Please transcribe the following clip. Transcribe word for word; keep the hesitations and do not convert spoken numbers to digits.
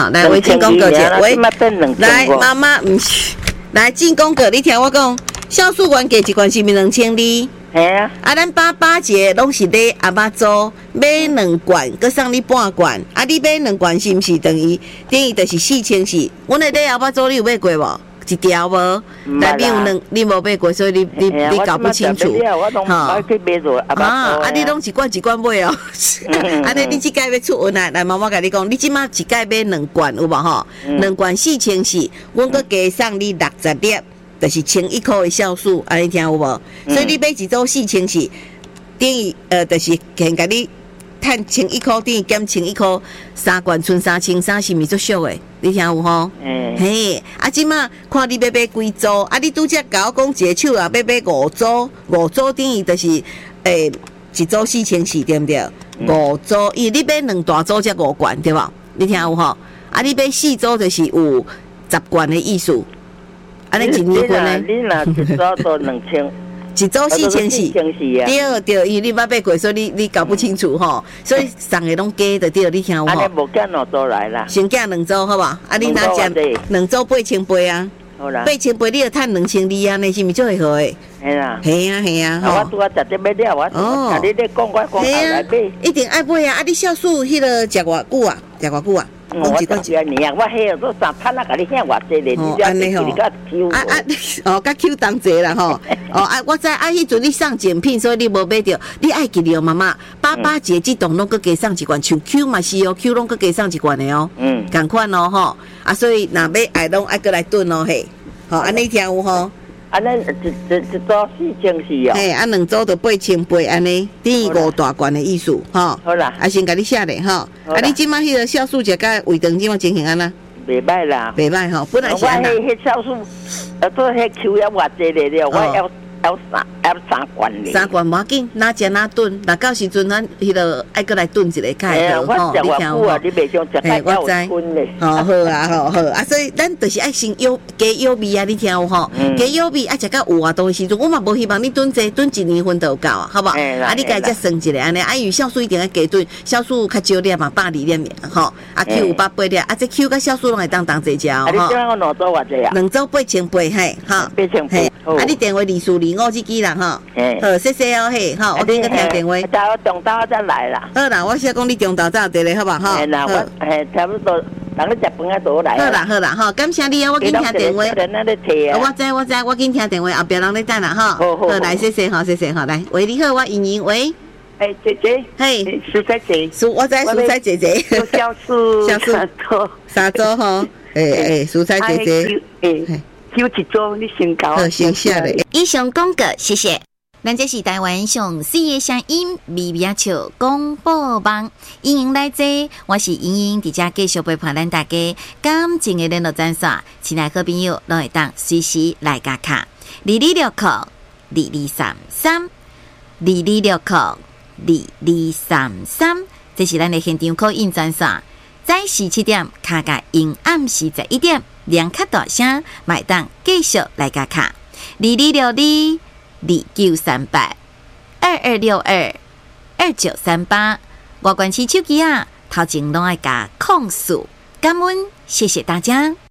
好，来，我进攻哥姐，喂，来，妈妈，唔是，来进攻哥，你听我讲，酵素原价一罐是咪两千二？ 系啊， 啊，咱八八节拢是咧阿爸做买两罐，佮送你半罐，啊，你买两罐是毋是等于等于就是四千四？阮的咧阿爸做你有买过无？一条无？内面有两，你无买过，所以你你你搞不清楚。 哈， 啊，啊，你拢一罐一罐买哦。安尼你即摆要出运来，来妈妈甲你讲，你即马一摆买两罐有无吼？两罐四千四，阮佮加送你六十粒。就是千一箍的酵素，安尼听有无？嗯、所以你买一组四千四，等于呃，就是现甲你趁千一箍，等于减千一箍，三罐剩三千三，是毋是足俗的？你听有吼？嗯、嘿，啊，即马看你要买几组，啊，你拄则甲我讲一个手啊，要买五组，五组等于就是诶、欸、一组四千四，对毋对？嗯、五组，因为你买两大组才五罐，对无？你听有吼？啊，你买四组就是有十罐的意思。安尼一年份呢？ 你若一组都两千， 一组四千四，对对，因为你捌买过，所以你你搞不清楚吼，所以送的拢假的对，你听有无？ 安尼无减两组来啦， 先减两组好无？啊，你若减两组八千八啊，好啦，八千八你就趁两千二啊，你是毋是最好诶？系啦，系啊系啊， 我拄啊食这买了，我哦，你咧讲我讲后来买， 一定爱买啊！啊，你酵素迄个食偌久啊？食偌久啊？ 我十几年啊，我迄个都三摊啊，甲你遐偌济咧，你安尼吼，啊啊，哦，甲 Q 同齐啦吼，哦啊，我知啊，迄阵你送奖品，所以你无买着，你爱记着妈妈，八八节即栋拢搁加送一罐，像 Q 嘛是哦 ，Q 拢搁加送一罐的哦，嗯，共款哦吼，啊，所以若买爱拢爱搁来炖哦嘿，吼，安尼听有吼。 安尼一一一组四千四哦， 嘿，啊两组就八千八安尼，等于五大罐的意思，吼。 好啦， 啊先甲你写咧，吼。啊，你即马迄个酵素食甲胃肠即马情形安那？ 袂歹啦， 袂歹吼，本来是安那。 我迄迄酵素，呃，做迄 Q 也偌济咧了，我要要三要三罐咧。 三罐无要紧，哪食哪炖，若到时阵咱迄个爱搁来炖一个开好吼。 你听有？你袂想食太有炖咧。 吼好啊，好好啊，所以咱就是爱先有加有味啊，你听有吼？加有味爱食到有啊，当时阵我嘛无希望你炖济，炖一年份就有够啊，好无？啊，你家才算一下安尼，啊，因为酵素一定要加炖，酵素较少粒嘛，百二粒尔吼。啊 ，Q 有百八粒，啊，这 Q 甲酵素拢会当当济食哦。 啊，你这样两组偌济啊？ 两组八千八嘿，哈。 八千八。 啊，你电话二四二五这支啦，吼。好，谢谢哦，嘿，好，我等个听电话。 到我中昼再来啦。 好啦，我先讲你中昼再来咧，好吧？哈。 嘿啦，我嘿差不多，等你食饭啊倒来。 好啦，好啦，哈，感谢你啊，我紧听电话。 我知我知，我紧听电话，后壁人咧等啦，哈。 好好。 好，来，谢谢，好，谢谢，好，来，喂，你好，我莹莹，喂。 哎，姐姐。嘿，蔬菜姐。 蔬，我知蔬菜姐姐。 酵素。酵素。三组。 三组哈，哎哎，蔬菜姐姐。 哎。有一组你先搞， 好，先写咧。 以上广告，谢谢。咱这是台湾上四个声音微微笑广播网，欢迎来坐，我是莹莹，伫遮继续陪伴咱大家感情的联络专线，亲爱好朋友，拢会当随时来加卡，二二六扣二二三三，二二六扣二二三三，这是咱的现场 call in 专线。早时七点，卡甲因暗时十一点，两卡大声，买当继续来加卡，二二六二二九三八，二二六二二九三八。外关市手机啊，头前拢爱加控诉，感恩，谢谢大家。